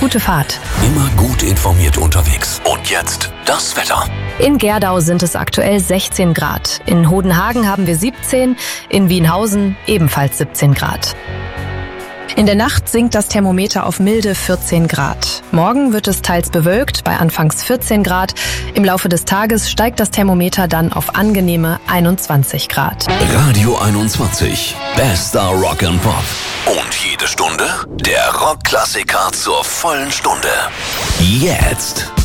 Gute Fahrt. Immer gut informiert unterwegs. Und jetzt das Wetter. In Gerdau sind es aktuell 16 Grad. In Hodenhagen haben wir 17, in Wienhausen ebenfalls 17 Grad. In der Nacht sinkt das Thermometer auf milde 14 Grad. Morgen wird es teils bewölkt, bei anfangs 14 Grad. Im Laufe des Tages steigt das Thermometer dann auf angenehme 21 Grad. Radio 21. Bester Rock and Pop. Und jede Stunde der Rockklassiker zur vollen Stunde. Jetzt.